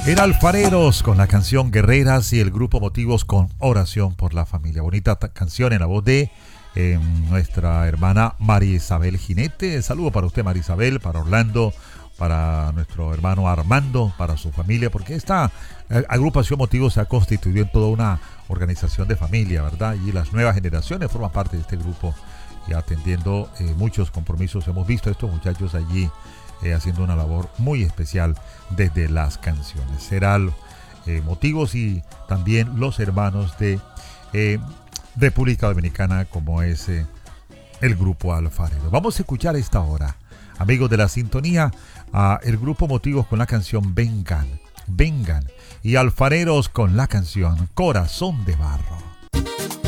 Era Alfareros con la canción Guerreras y el grupo Motivos con Oración por la Familia. Bonita canción en la voz de nuestra hermana María Isabel Jinete. Saludo para usted, María Isabel, para Orlando, para nuestro hermano Armando, para su familia, porque esta agrupación Motivos se ha constituido en toda una organización de familia, ¿verdad? Y las nuevas generaciones forman parte de este grupo y atendiendo muchos compromisos. Hemos visto a estos muchachos allí haciendo una labor muy especial desde las canciones. Serán Motivos y también los hermanos de República Dominicana, como es el grupo Alfarero. Vamos a escuchar a esta hora, amigos de la sintonía, a el grupo Motivos con la canción Vengan, Vengan, y Alfareros con la canción Corazón de Barro.